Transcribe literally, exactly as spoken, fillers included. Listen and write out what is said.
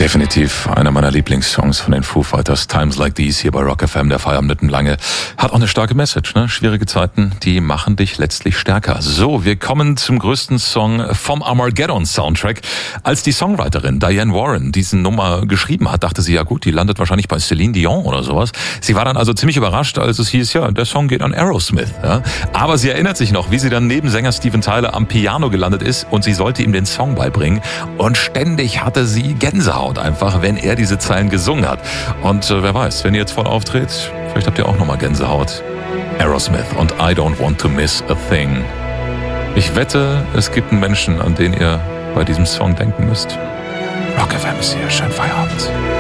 Definitiv einer meiner Lieblingssongs von den Foo Fighters, Times Like These, hier bei Rock F M, der Feierabend mitten lange. Hat auch eine starke Message, ne? Schwierige Zeiten, die machen dich letztlich stärker. So, wir kommen zum größten Song vom Armageddon-Soundtrack. Als die Songwriterin Diane Warren diesen Nummer geschrieben hat, dachte sie, ja gut, die landet wahrscheinlich bei Celine Dion oder sowas. Sie war dann also ziemlich überrascht, als es hieß, ja, der Song geht an Aerosmith. Ja? Aber sie erinnert sich noch, wie sie dann neben Sänger Steven Tyler am Piano gelandet ist und sie sollte ihm den Song beibringen. Und ständig hatte sie Gänsehaut einfach, wenn er diese Zeilen gesungen hat. Und äh, wer weiß, wenn ihr jetzt voll auftritt, vielleicht habt ihr auch nochmal Gänsehaut. Aerosmith und I Don't Want to Miss a Thing. Ich wette, es gibt einen Menschen, an den ihr bei diesem Song denken müsst. Rock F M ist hier. Schönen Feierabend.